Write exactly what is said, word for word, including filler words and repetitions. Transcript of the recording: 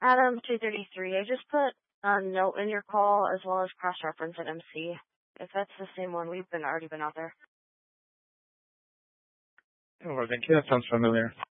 Adam two thirty-three. I just put a note in your call as well as cross-reference at M C. If that's the same one, we've been already been out there. Oh, thank you. That sounds familiar.